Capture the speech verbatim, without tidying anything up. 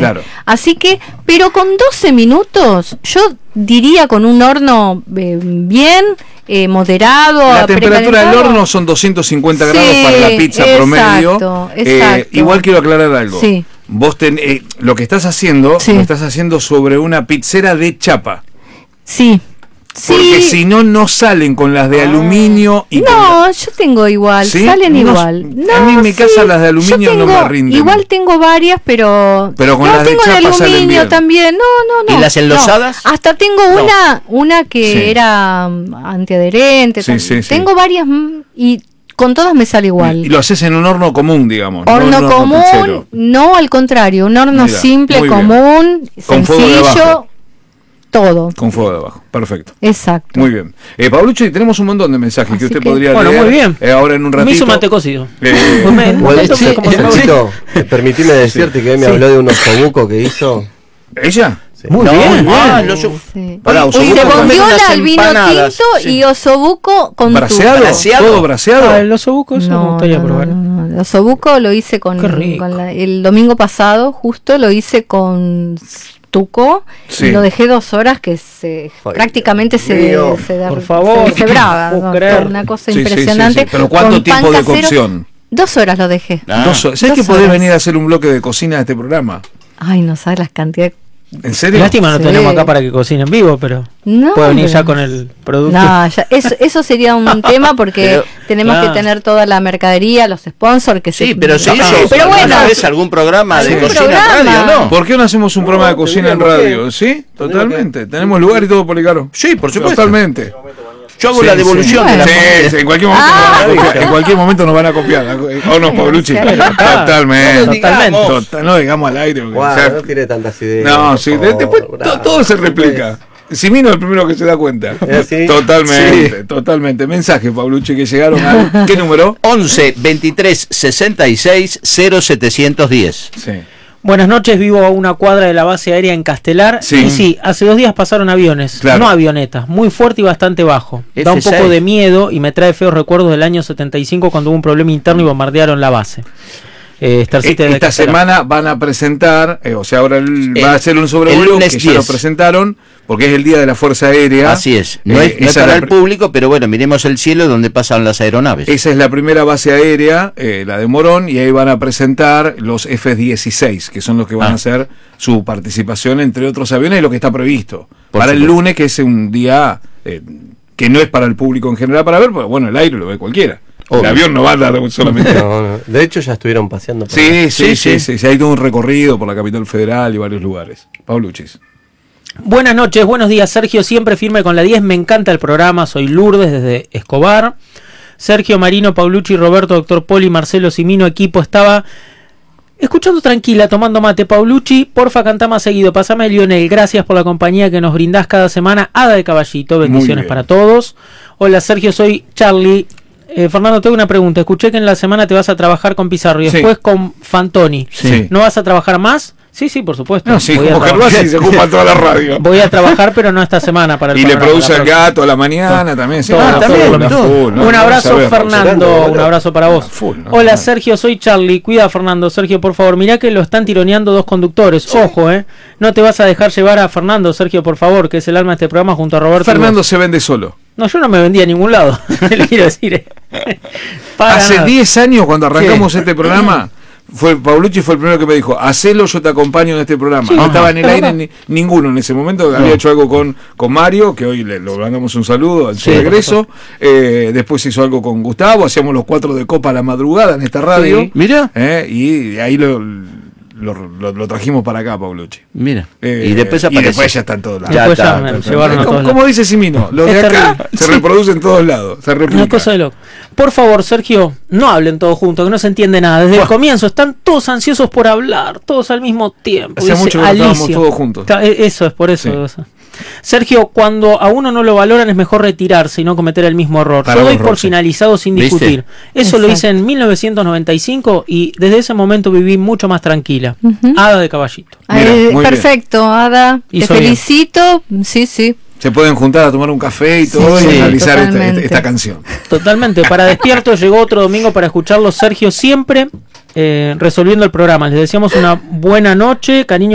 Claro. Así que, pero con doce minutos, yo diría con un horno eh, bien eh, moderado. La temperatura del horno son doscientos cincuenta sí, grados para la pizza exacto, promedio. Exacto. Eh, igual quiero aclarar algo. Sí. Vos ten, eh, lo que estás haciendo, sí. lo estás haciendo sobre una pizzera de chapa. Sí. Porque sí. si no, no salen con las de aluminio. Y no, la... yo tengo igual, ¿Sí? salen no, igual. No, a mí mi sí. casa las de aluminio tengo, no me rinden. Igual tengo varias, pero... Pero con no, las de tengo chapa de salen aluminio bien. también, no, no, no. ¿Y las enlosadas? No. Hasta tengo No. una una que Sí. era um, antiadherente. Sí, sí, sí. Tengo varias mm, y con todas me sale igual. Y lo haces en un horno común, digamos. Horno no un horno común, pizzero. no, al contrario, un horno Mira, simple, muy bien. común, Con fuego de sencillo, abajo. todo. Con fuego de abajo, perfecto. Exacto. Muy bien. Eh, Paulucci, tenemos un montón de mensajes Así que usted que- podría Bueno, leer muy bien. eh, ahora en un ratito. Me hizo mate cocido. Eh, Pues me- Bueno, me- sí, como se me- Chanchito, permitime decirte que hoy me Sí. habló de un osobuco que hizo. ¿Ella? Sí. Muy No, bien, ah, bien. los so- Sí. Pará, Hoy- osobuco hoy Se vamos a comer bondiola unas al vino empanadas, tinto sí. y osobuco con ¿Braseado? ¿Braseado? ¿Todo Ah, braseado? el osobuco, eso me No, gustaría no, no, probar. no, no. El osobuco lo hice con, Qué rico. con la- el domingo pasado, justo lo hice con tuco. Sí. Y lo dejé dos horas que se Ay, prácticamente Dios se, mío. se der- Por favor. se deshebraba, No puedo ¿no? creer. Una cosa Sí, sí, impresionante. sí, sí. Pero ¿cuánto Con pan tiempo de casero, cocción? Dos horas lo dejé. Ah. Dos horas. ¿Sabes que Dos podés horas. venir a hacer un bloque de cocina de este programa? Ay, no sabes las cantidades. ¿En serio? Lástima no Sí. tenemos acá para que cocine en vivo, pero No, puede venir pero- ya con el producto. No, ya, eso, eso sería un tema porque Pero, tenemos claro. que tener toda la mercadería, los sponsors que Sí, se- pero se Ah, hizo pero bueno, alguna vez algún programa de ¿Algún cocina en programa? radio, ¿no? ¿Por qué no hacemos un programa de cocina en tendríamos radio? que- ¿Sí? tendríamos Totalmente. que- Tenemos lugar y todo, Policaro. Sí, por supuesto. Totalmente. Yo hago Sí, la sí. devolución de la Sí, comida. sí, en cualquier momento Ah. nos van a copiar. En cualquier momento nos van a copiar. ¿O no, Paulucci? Claro. Totalmente. No lo digamos. Total- no digamos al aire. porque, Guau, o sea, no tiene tantas ideas. no, por sí, de- favor, después bravo. to- todo se replica. Simino es el primero que se da cuenta. ¿Es así? Totalmente, totalmente. Mensajes, Paulucci, que llegaron a... ¿Qué número? once, veintitrés, sesenta y seis, cero setecientos diez. Sí. Buenas noches, vivo a una cuadra de la base aérea en Castelar. Sí. Y sí, hace dos días pasaron aviones, Claro. no avionetas, muy fuerte y bastante bajo. Da un F seis. poco de miedo y me trae feos recuerdos del año setenta y cinco cuando hubo un problema interno y bombardearon la base. Eh, Starcity de Esta Castelar. semana van a presentar, eh, o sea, ahora el- El- va a ser un el sobrevuelo lunes que ya lo diez. presentaron, porque es el día de la Fuerza Aérea. Así es. No Eh, es, no es esa para la el pr- público, pero bueno, miremos el cielo donde pasan las aeronaves. Esa es la primera base aérea, eh, la de Morón, y ahí van a presentar los F dieciséis, que son los que van Ah. a hacer su participación, entre otros aviones, y lo que está previsto. Por para el supuesto. lunes, que es un día eh, que no es para el público en general para ver, porque bueno, el aire lo ve cualquiera. Obvio. El avión no va a dar solamente... No, no. De hecho, ya estuvieron paseando por ahí. Sí, sí, sí, Sí, sí, sí. sí, hay todo un recorrido por la capital federal y varios lugares. Pauluchis. Buenas noches, buenos días, Sergio, siempre firme con la diez, me encanta el programa, soy Lourdes desde Escobar. Sergio, Marino, Paulucci, Roberto, Doctor Poli, Marcelo, Simino, equipo, estaba escuchando tranquila, tomando mate. Paulucci, porfa, cantá más seguido, pasame a Lionel, gracias por la compañía que nos brindás cada semana. Hada de Caballito, bendiciones bien. para todos. Hola Sergio, soy Charlie. Eh, Fernando, tengo una pregunta, escuché que en la semana te vas a trabajar con Pizarro y Sí. después con Fantoni. Sí. ¿No vas a trabajar más? Sí, sí, por supuesto. No, sí, Voy a como trabajar. Gervasi se ocupa toda la radio. Voy a trabajar, pero no esta semana para el Y le programa, produce la el próxima. gato a la mañana también. Sí, Todo, ah, todo, también, todo. a full, ¿no? Un No, abrazo, sabés, Fernando. boludo. Un abrazo para vos. A full, ¿no? Hola, No. Sergio, soy Charlie. Cuida, Fernando. Sergio, por favor, mirá que lo están tironeando dos conductores. Ojo, eh. No te vas a dejar llevar a Fernando, Sergio, por favor, que es el alma de este programa junto a Roberto. y Fernando vos. se vende solo. No, yo no me vendí a ningún lado. Le quiero decir. eh. Para Hace nada. diez años, cuando arrancamos este programa, fue Paulucci fue el primero que me dijo, hacelo, yo te acompaño en este programa. No Ajá. estaba en el aire ni- ninguno en ese momento. Había hecho algo con, con Mario, que hoy le, le mandamos un saludo en su Sí, regreso. Eh, después hizo algo con Gustavo, hacíamos los cuatro de copa a la madrugada en esta radio. Sí. Mira, Eh, y de ahí lo, lo, lo- lo trajimos para acá, Paulucci. mira. Eh, y después aparece. después ya está en todos lados. Ya Después está, ya me está, está. llevaron a como, todos lados. como dice Simino, lo de Es acá terrible. se Sí. reproduce en todos lados, se replica. Una cosa de loco. Por favor, Sergio, no hablen todos juntos, que no se entiende nada. Desde el Buah. comienzo están todos ansiosos por hablar, todos al mismo tiempo. Hacía Dice mucho que no estábamos Alicia. todos juntos. Ta- e- Eso es, por eso. Sí. eso. Sergio, cuando a uno no lo valoran es mejor retirarse y no cometer el mismo error. Para Yo doy vos, por Roxy. finalizado sin ¿Viste? discutir. Eso lo Exacto. hice en mil novecientos noventa y cinco y desde ese momento viví mucho más tranquila. Ujú. Hada de caballito. Mira, Eh, muy bien. perfecto, Ada. Hizo te bien. felicito. Sí, sí. Se pueden juntar a tomar un café y todo Sí, y analizar esta, totalmente. esta- esta canción. Totalmente. Para Despierto llegó otro domingo para escucharlo. Sergio siempre eh, resolviendo el programa. Les deseamos una buena noche. Cariño.